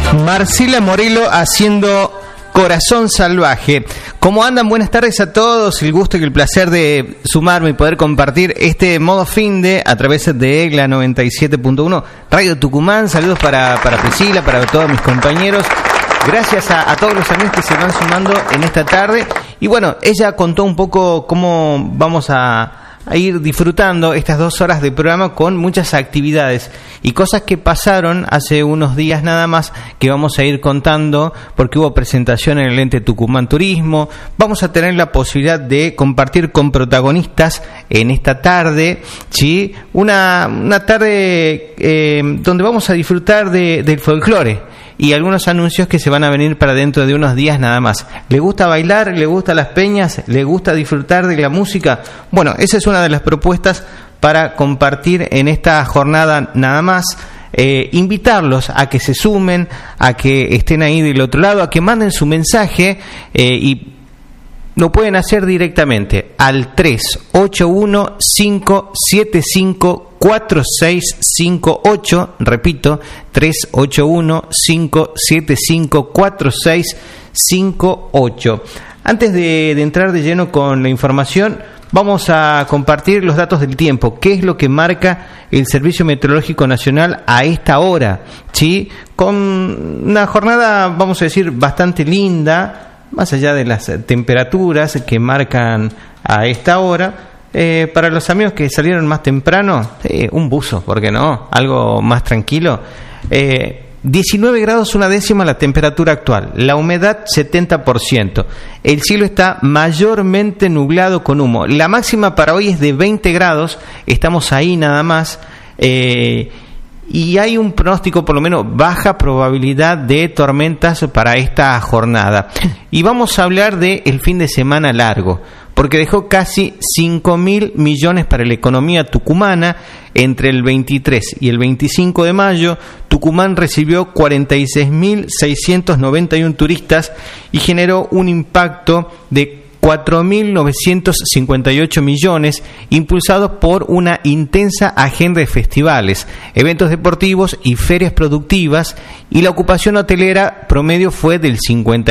Marcela Morelo haciendo Corazón Salvaje. ¿Cómo andan? Buenas tardes a todos. El gusto y el placer de sumarme y poder compartir este modo finde a través de la 97.1 Radio Tucumán. Saludos para Priscila, para todos mis compañeros. Gracias a todos los amigos que se van sumando en esta tarde. Y bueno, ella contó un poco cómo vamos a ir disfrutando estas 2 horas de programa con muchas actividades y cosas que pasaron hace unos días nada más que vamos a ir contando porque hubo presentación en el ente Tucumán Turismo. Vamos a tener la posibilidad de compartir con protagonistas en esta tarde, ¿sí? Una tarde donde vamos a disfrutar del folclore y algunos anuncios que se van a venir para dentro de unos días nada más. ¿Le gusta bailar? ¿Le gusta las peñas? ¿Le gusta disfrutar de la música? Bueno, esa es una de las propuestas para compartir en esta jornada nada más. Invitarlos a que se sumen, a que estén ahí del otro lado, a que manden su mensaje y lo pueden hacer directamente al 381-575-4658, repito, 381-575-4658. Antes de entrar de lleno con la información, vamos a compartir los datos del tiempo. ¿Qué es lo que marca el Servicio Meteorológico Nacional a esta hora? ¿Sí? Con una jornada, vamos a decir, bastante linda, más allá de las temperaturas que marcan a esta hora. Para los amigos que salieron más temprano, un buzo, ¿por qué no? Algo más tranquilo. 19 grados 1/10 la temperatura actual, la humedad 70%, el cielo está mayormente nublado con humo, la máxima para hoy es de 20 grados, estamos ahí nada más, y hay un pronóstico, por lo menos baja probabilidad de tormentas para esta jornada. Y vamos a hablar del fin de semana largo, porque dejó casi 5.000 millones para la economía tucumana. Entre el 23 y el 25 de mayo, Tucumán recibió 46.691 turistas y generó un impacto de 4.958 millones, impulsados por una intensa agenda de festivales, eventos deportivos y ferias productivas, y la ocupación hotelera promedio fue del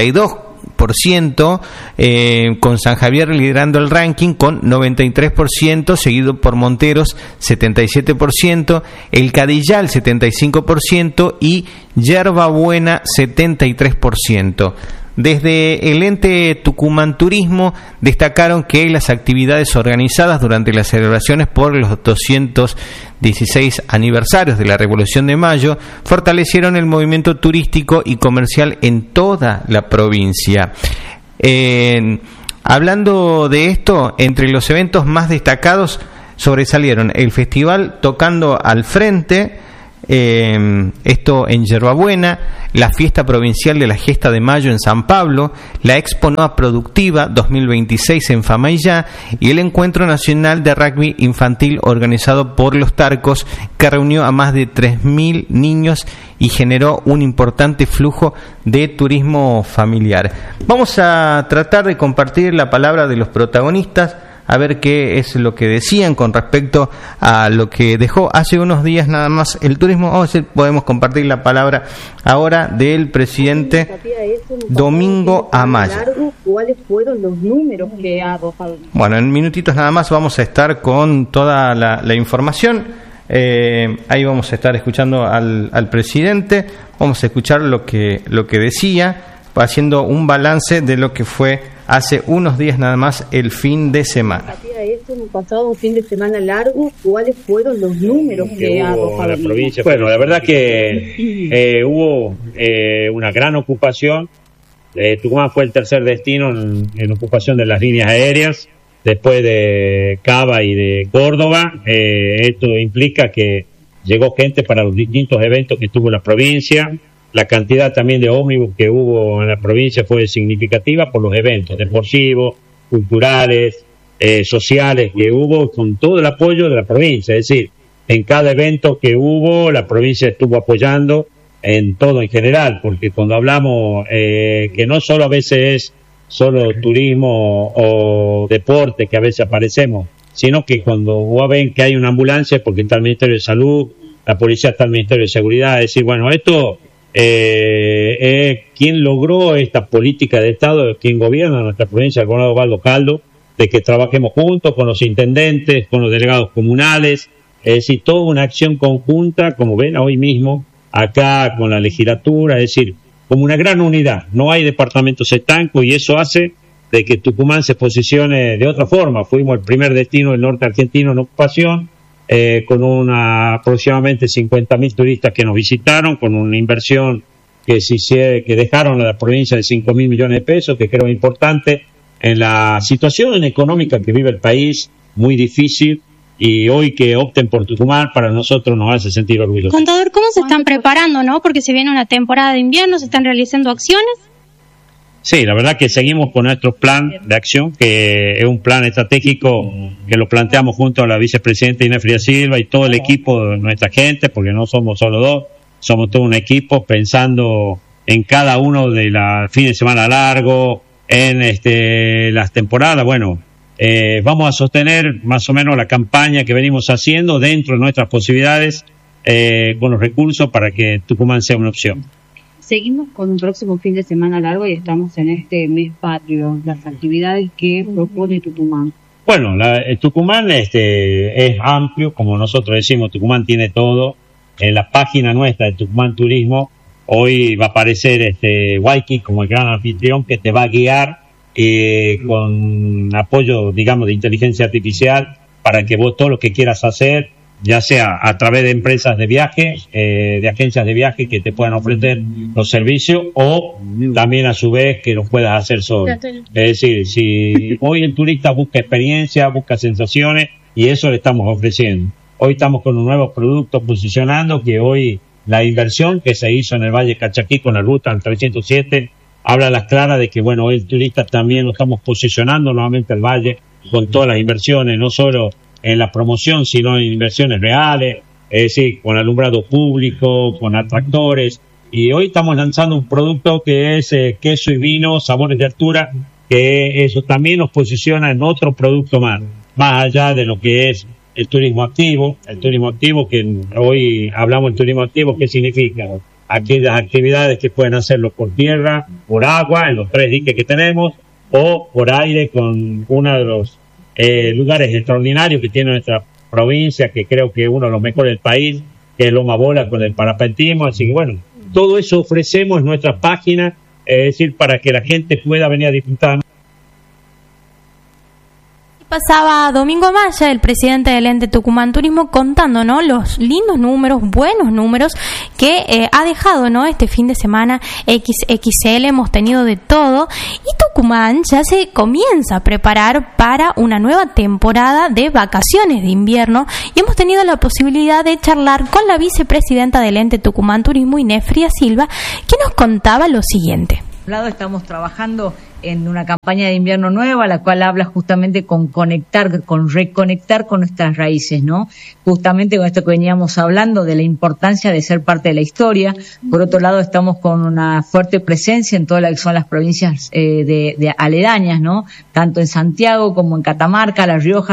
52%, con San Javier liderando el ranking con 93%, seguido por Monteros 77%, El Cadillal 75% y Yerba Buena 73%. Desde el ente Tucumán Turismo destacaron que las actividades organizadas durante las celebraciones por los 216 aniversarios de la Revolución de Mayo fortalecieron el movimiento turístico y comercial en toda la provincia. Hablando de esto, entre los eventos más destacados sobresalieron el festival Tocando al Frente, esto en Yerbabuena, la fiesta provincial de la Gesta de Mayo en San Pablo, la Expo Noa Productiva 2026 en Famaillá y el Encuentro Nacional de Rugby Infantil organizado por Los Tarcos, que reunió a más de 3.000 niños y generó un importante flujo de turismo familiar. Vamos a tratar de compartir la palabra de los protagonistas, a ver qué es lo que decían con respecto a lo que dejó hace unos días nada más el turismo. Vamos a ver, podemos compartir la palabra ahora del presidente Domingo Amaya. ¿Cuáles fueron los números que ha arrojado? Bueno, en minutitos nada más vamos a estar con toda la información. Ahí vamos a estar escuchando al presidente, vamos a escuchar lo que decía, haciendo un balance de lo que fue hace unos días nada más el fin de semana. Hemos pasado un fin de semana largo. ¿Cuáles fueron los números que ha arrojado la provincia? Bueno, la verdad que hubo una gran ocupación. Tucumán fue el tercer destino en ocupación de las líneas aéreas, después de Cava y de Córdoba. Esto implica que llegó gente para los distintos eventos que tuvo la provincia. La cantidad también de ómnibus que hubo en la provincia fue significativa por los eventos deportivos, culturales, sociales que hubo, con todo el apoyo de la provincia. Es decir, en cada evento que hubo, la provincia estuvo apoyando en todo en general, porque cuando hablamos que no solo a veces es solo turismo o deporte que a veces aparecemos, sino que cuando vos ven que hay una ambulancia, porque está el Ministerio de Salud, la policía, está el Ministerio de Seguridad, es decir, bueno, esto quien logró esta política de Estado, quien gobierna nuestra provincia, el gobernador Osvaldo Caldo, de que trabajemos juntos con los intendentes, con los delegados comunales, es decir, toda una acción conjunta, como ven hoy mismo, acá con la legislatura, es decir, como una gran unidad. No hay departamentos estancos y eso hace de que Tucumán se posicione de otra forma. Fuimos el primer destino del norte argentino en ocupación, con aproximadamente 50.000 turistas que nos visitaron, con una inversión que dejaron a la provincia de 5.000 millones de pesos, que creo es importante en la situación económica que vive el país, muy difícil, y hoy que opten por Tucumán para nosotros nos hace sentir orgullosos. Contador, ¿cómo se están preparando, no? Porque se viene una temporada de invierno, ¿se están realizando acciones? Sí, la verdad que seguimos con nuestro plan de acción, que es un plan estratégico que lo planteamos junto a la vicepresidenta Inés Frías Silva y todo el equipo de nuestra gente, porque no somos solo dos, somos todo un equipo pensando en cada uno de los fines de semana largo, en las temporadas. Bueno, vamos a sostener más o menos la campaña que venimos haciendo dentro de nuestras posibilidades, con los recursos para que Tucumán sea una opción. Seguimos con un próximo fin de semana largo y estamos en este mes patrio, las actividades que propone Tucumán. Bueno, Tucumán es amplio, como nosotros decimos, Tucumán tiene todo. En la página nuestra de Tucumán Turismo, hoy va a aparecer Waiki como el gran anfitrión que te va a guiar con apoyo, digamos, de inteligencia artificial para que vos todo lo que quieras hacer, ya sea a través de empresas de viaje, de agencias de viaje que te puedan ofrecer los servicios, o también a su vez que los puedas hacer solo. Es decir, si hoy el turista busca experiencia, busca sensaciones, y eso le estamos ofreciendo. Hoy estamos con un nuevo producto posicionando, que hoy la inversión que se hizo en el Valle Cachaquí con la ruta al 307 habla a las claras de que, bueno, hoy el turista también lo estamos posicionando nuevamente al Valle con todas las inversiones, no solo en la promoción, sino en inversiones reales, es decir, con alumbrado público, con atractores. Y hoy estamos lanzando un producto que es queso y vino, sabores de altura, que eso también nos posiciona en otro producto más allá de lo que es el turismo activo que hoy hablamos del turismo activo. ¿Qué significa? Aquellas actividades que pueden hacerlo por tierra, por agua, en los 3 diques que tenemos, o por aire con uno de los lugares extraordinarios que tiene nuestra provincia, que creo que es uno de los mejores del país, que es Loma Bola con el parapentismo. Así que bueno, todo eso ofrecemos en nuestra página, es decir, para que la gente pueda venir a disfrutar. Pasaba Domingo Maya, el presidente del ente Tucumán Turismo, contando, ¿no?, los lindos números, buenos números que ha dejado, ¿no?, este fin de semana XXL. Hemos tenido de todo y Tucumán ya se comienza a preparar para una nueva temporada de vacaciones de invierno, y hemos tenido la posibilidad de charlar con la vicepresidenta del ente Tucumán Turismo, Inés Frías Silva, que nos contaba lo siguiente. Por un lado, estamos trabajando en una campaña de invierno nueva, la cual habla justamente con reconectar con nuestras raíces, ¿no? Justamente con esto que veníamos hablando de la importancia de ser parte de la historia. Por otro lado, estamos con una fuerte presencia en todas las que son las provincias de aledañas, ¿no? Tanto en Santiago como en Catamarca, La Rioja,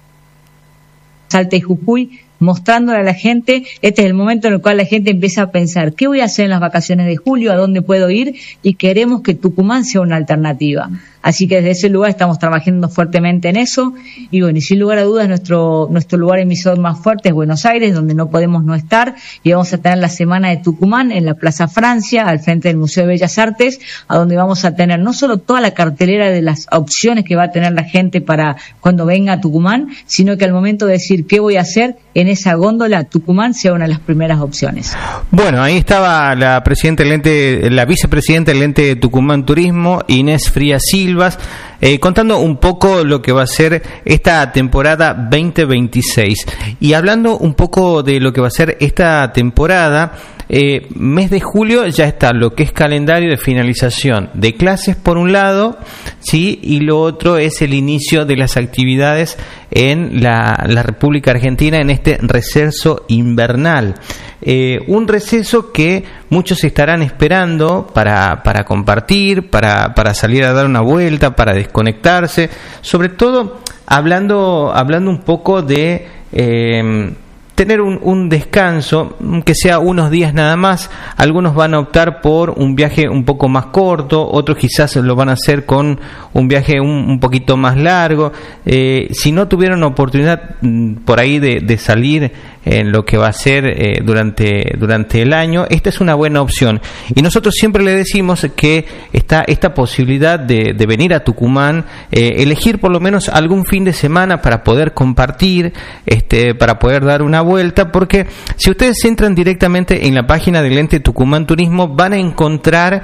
Salta y Jujuy, mostrándole a la gente, este es el momento en el cual la gente empieza a pensar, ¿qué voy a hacer en las vacaciones de julio? ¿A dónde puedo ir? Y queremos que Tucumán sea una alternativa. Así que desde ese lugar estamos trabajando fuertemente en eso, y bueno, y sin lugar a dudas nuestro lugar emisor más fuerte es Buenos Aires, donde no podemos no estar, y vamos a tener la Semana de Tucumán en la Plaza Francia, al frente del Museo de Bellas Artes, a donde vamos a tener no solo toda la cartelera de las opciones que va a tener la gente para cuando venga a Tucumán, sino que al momento de decir qué voy a hacer en esa góndola, Tucumán sea una de las primeras opciones. Bueno, ahí estaba la vicepresidenta del ente de Tucumán Turismo, Inés Frías Silva, contando un poco lo que va a ser esta temporada 2026. Y hablando un poco de lo que va a ser esta temporada, mes de julio ya está lo que es calendario de finalización de clases por un lado, ¿sí? Y lo otro es el inicio de las actividades en la República Argentina en este receso invernal. Un receso que muchos estarán esperando para compartir, para salir a dar una vuelta, para desconectarse, sobre todo hablando un poco de tener un descanso, que sea unos días nada más. Algunos van a optar por un viaje un poco más corto, otros quizás lo van a hacer con un viaje un poquito más largo. Si no tuvieron oportunidad por ahí de salir en lo que va a ser durante el año, esta es una buena opción. Y nosotros siempre le decimos que está esta posibilidad de venir a Tucumán, elegir por lo menos algún fin de semana para poder compartir, para poder dar una vuelta, porque si ustedes entran directamente en la página del Ente Tucumán Turismo, van a encontrar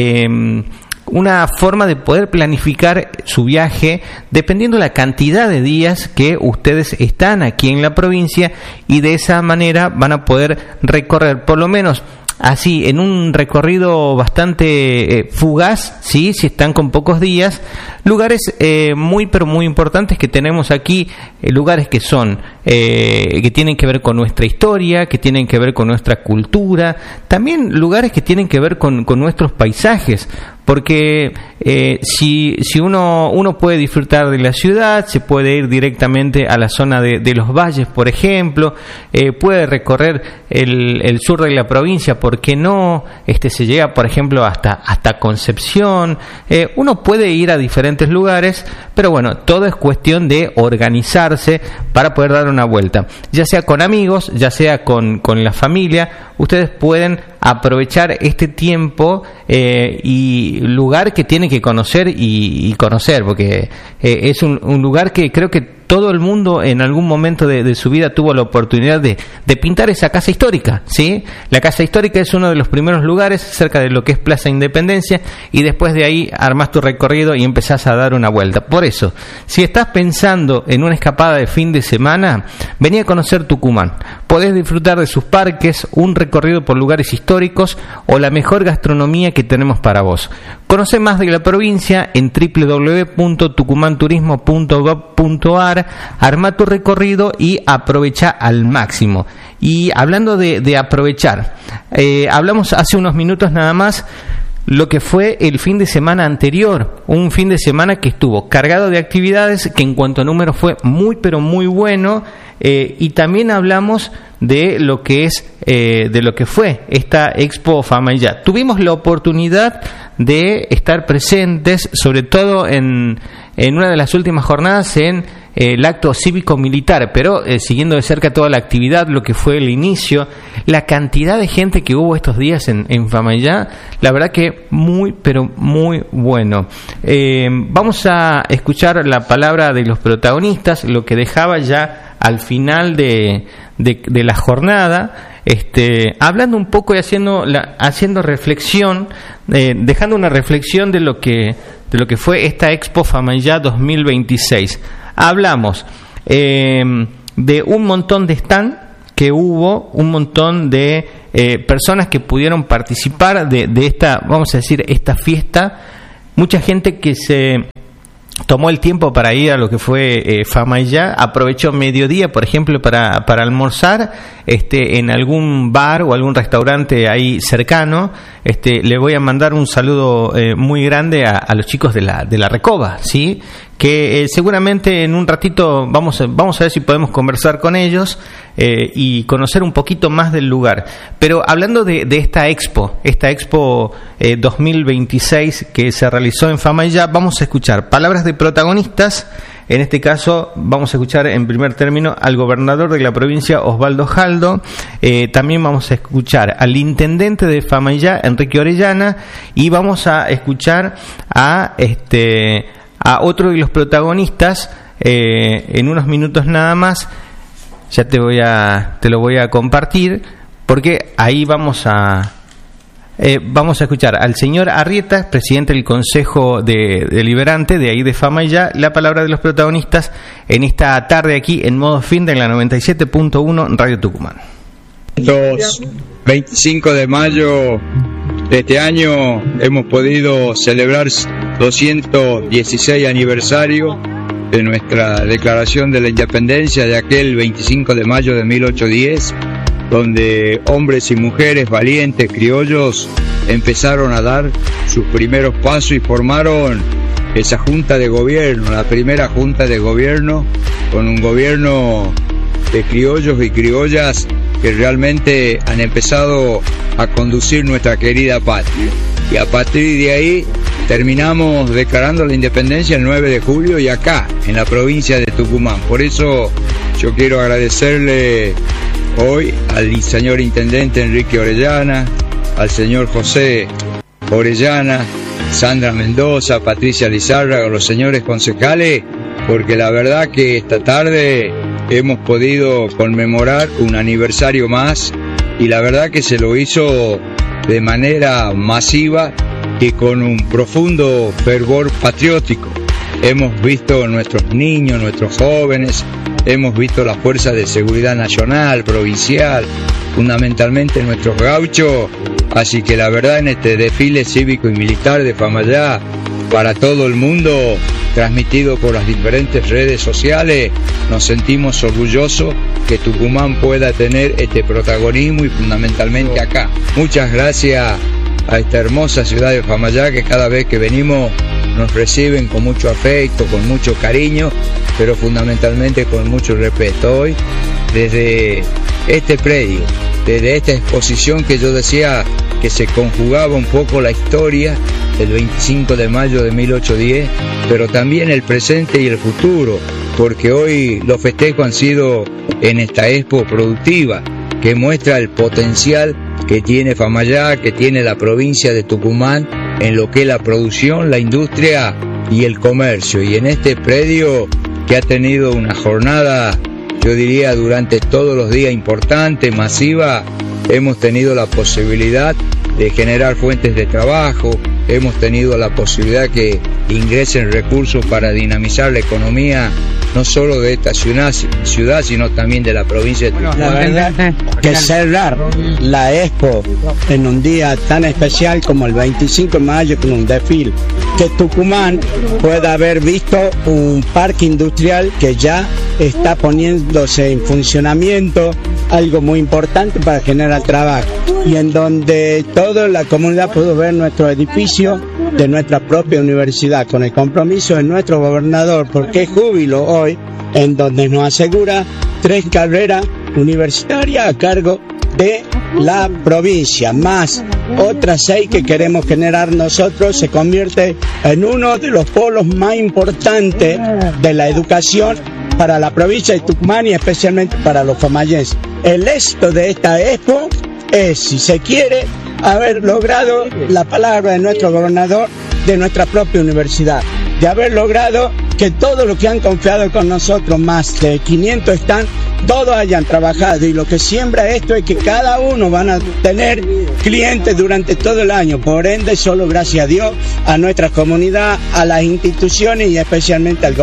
una forma de poder planificar su viaje dependiendo de la cantidad de días que ustedes están aquí en la provincia, y de esa manera van a poder recorrer por lo menos así en un recorrido bastante fugaz, ¿sí? Si están con pocos días, lugares muy pero muy importantes que tenemos aquí, lugares que son que tienen que ver con nuestra historia, que tienen que ver con nuestra cultura, también lugares que tienen que ver con nuestros paisajes, porque si uno puede disfrutar de la ciudad, se puede ir directamente a la zona de los valles, por ejemplo, puede recorrer el sur de la provincia, ¿por qué no? Se llega, por ejemplo, hasta Concepción. Uno puede ir a diferentes lugares, pero bueno, todo es cuestión de organizarse para poder dar una vuelta, ya sea con amigos, ya sea con la familia. Ustedes pueden aprovechar este tiempo y lugar que tienen que conocer y conocer, porque es un lugar que creo que todo el mundo en algún momento de su vida tuvo la oportunidad de pintar esa casa histórica, ¿sí? La casa histórica es uno de los primeros lugares cerca de lo que es Plaza Independencia, y después de ahí armás tu recorrido y empezás a dar una vuelta. Por eso, si estás pensando en una escapada de fin de semana, vení a conocer Tucumán. Podés disfrutar de sus parques, un recorrido por lugares históricos o la mejor gastronomía que tenemos para vos. Conoce más de la provincia en www.tucumanturismo.gov.ar, arma tu recorrido y aprovecha al máximo. Y hablando de aprovechar, hablamos hace unos minutos nada más lo que fue el fin de semana anterior, un fin de semana que estuvo cargado de actividades, que en cuanto a números fue muy pero muy bueno, y también hablamos de lo que fue esta Expo Famaillá. Tuvimos la oportunidad de estar presentes, sobre todo en una de las últimas jornadas, en el acto cívico-militar, pero siguiendo de cerca toda la actividad, lo que fue el inicio, la cantidad de gente que hubo estos días en Famaillá, la verdad que muy, pero muy bueno. Vamos a escuchar la palabra de los protagonistas, lo que dejaba ya al final de la jornada, hablando un poco y haciendo reflexión, dejando una reflexión de lo que fue esta Expo Famaillá 2026. Hablamos de un montón de stand que hubo, un montón de personas que pudieron participar de esta, vamos a decir, esta fiesta, mucha gente que se tomó el tiempo para ir a lo que fue Famaillá, aprovechó mediodía, por ejemplo, para almorzar en algún bar o algún restaurante ahí cercano. Le voy a mandar un saludo muy grande a los chicos de la Recoba, ¿sí? Que seguramente en un ratito vamos a ver si podemos conversar con ellos y conocer un poquito más del lugar. Pero hablando de esta Expo 2026 que se realizó en Famaillá, vamos a escuchar palabras de protagonistas. En este caso vamos a escuchar en primer término al gobernador de la provincia, Osvaldo Jaldo. También vamos a escuchar al intendente de Famaillá, Enrique Orellana, y vamos a escuchar a otro de los protagonistas en unos minutos nada más. Ya te lo voy a compartir, porque ahí vamos a escuchar al señor Arrieta, presidente del Consejo Deliberante de ahí de Famaillá, la palabra de los protagonistas en esta tarde aquí en Modo Fin de la 97.1 Radio Tucumán. 25 de mayo de este año hemos podido celebrar 216 aniversario de nuestra declaración de la independencia de aquel 25 de mayo de 1810, donde hombres y mujeres valientes criollos empezaron a dar sus primeros pasos y formaron esa junta de gobierno, la primera junta de gobierno, con un gobierno de criollos y criollas que realmente han empezado a conducir nuestra querida patria. Y a partir de ahí terminamos declarando la independencia el 9 de julio y acá, en la provincia de Tucumán. Por eso yo quiero agradecerle hoy al señor Intendente Enrique Orellana, al señor José Orellana, Sandra Mendoza, Patricia Lizárraga, los señores concejales, porque la verdad que esta tarde hemos podido conmemorar un aniversario más y la verdad que se lo hizo de manera masiva y con un profundo fervor patriótico. Hemos visto nuestros niños, nuestros jóvenes, hemos visto las fuerzas de seguridad nacional, provincial, fundamentalmente nuestros gauchos, así que la verdad en este desfile cívico y militar de Famayá para todo el mundo, transmitido por las diferentes redes sociales, nos sentimos orgullosos que Tucumán pueda tener este protagonismo y fundamentalmente acá. Muchas gracias a esta hermosa ciudad de Famayá que cada vez que venimos nos reciben con mucho afecto, con mucho cariño, pero fundamentalmente con mucho respeto. Hoy, desde este predio, desde esta exposición que yo decía que se conjugaba un poco la historia del 25 de mayo de 1810, pero también el presente y el futuro, porque hoy los festejos han sido en esta expo productiva que muestra el potencial que tiene Famayá, que tiene la provincia de Tucumán en lo que es la producción, la industria y el comercio. Y en este predio que ha tenido una jornada, yo diría, durante todos los días importante, masiva, hemos tenido la posibilidad de generar fuentes de trabajo, hemos tenido la posibilidad que ingresen recursos para dinamizar la economía no solo de esta ciudad, sino también de la provincia de Tucumán. La verdad que cerrar la expo en un día tan especial como el 25 de mayo con un desfile, que Tucumán pueda haber visto un parque industrial que ya está poniéndose en funcionamiento, algo muy importante para generar trabajo, y en donde toda la comunidad pudo ver nuestro edificio de nuestra propia universidad, con el compromiso de nuestro gobernador, porque es júbilo hoy, en donde nos asegura 3 carreras universitarias a cargo de la provincia, más otras 6 que queremos generar nosotros. Se convierte en uno de los polos más importantes de la educación para la provincia de Tucumán y especialmente para los famayenses. El éxito de esta expo es, si se quiere, haber logrado la palabra de nuestro gobernador, de nuestra propia universidad, de haber logrado que todos los que han confiado con nosotros, más de 500 están, todos hayan trabajado, y lo que siembra esto es que cada uno van a tener clientes durante todo el año. Por ende, solo gracias a Dios, a nuestra comunidad, a las instituciones y especialmente al gobierno.